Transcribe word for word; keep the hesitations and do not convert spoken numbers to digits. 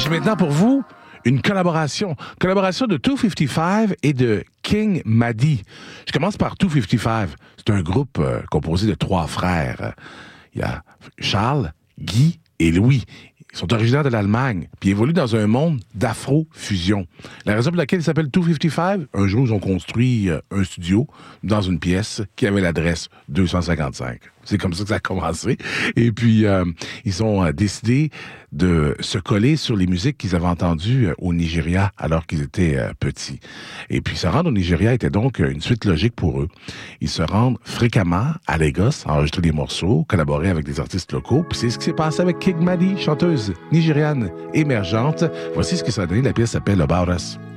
J'ai maintenant pour vous une collaboration. Collaboration de deux cent cinquante-cinq et de King Madi. Je commence par deux cent cinquante-cinq. C'est un groupe euh, composé de trois frères. Il y a Charles, Guy et Louis. Ils sont originaires de l'Allemagne, puis ils évoluent dans un monde d'afro-fusion. La raison pour laquelle ils s'appellent deux cent cinquante-cinq, un jour, ils ont construit euh, un studio dans une pièce qui avait l'adresse deux cent cinquante-cinq. C'est comme ça que ça a commencé. Et puis, euh, ils ont euh, décidé de se coller sur les musiques qu'ils avaient entendues euh, au Nigeria alors qu'ils étaient euh, petits. Et puis, se rendre au Nigeria était donc euh, une suite logique pour eux. Ils se rendent fréquemment à Lagos, enregistrer des morceaux, collaborer avec des artistes locaux. Puis c'est ce qui s'est passé avec King Madi, chanteuse nigériane émergente. Voici ce que ça a donné. La pièce s'appelle About Us.